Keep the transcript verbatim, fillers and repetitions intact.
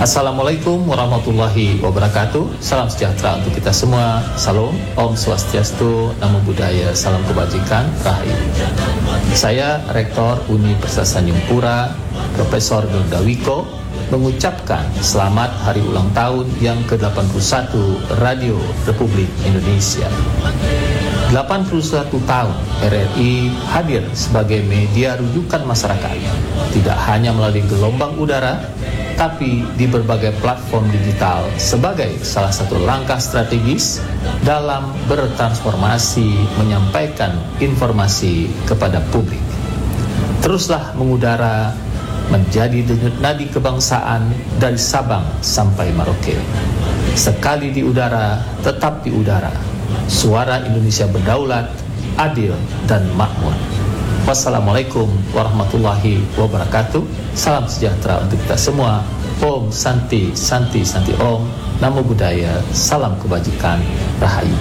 Assalamualaikum warahmatullahi wabarakatuh. Salam sejahtera untuk kita semua. Salam, Om Swastiastu, Namo Buddhaya, salam kebajikan, Rahayu. Saya Rektor Universitas Tanjung Pura, Profesor Gordawiko, mengucapkan selamat hari ulang tahun yang ke delapan puluh satu Radio Republik Indonesia. delapan puluh satu tahun R R I hadir sebagai media rujukan masyarakat, tidak hanya melalui gelombang udara, tapi di berbagai platform digital sebagai salah satu langkah strategis dalam bertransformasi menyampaikan informasi kepada publik. Teruslah mengudara menjadi denyut nadi kebangsaan dari Sabang sampai Merauke. Sekali di udara, tetap di udara. Suara Indonesia berdaulat, adil, dan makmur. Wassalamualaikum warahmatullahi wabarakatuh. Salam sejahtera untuk kita semua. Om Santi Santi Santi Om. Namo Buddhaya, salam kebajikan, Rahayu.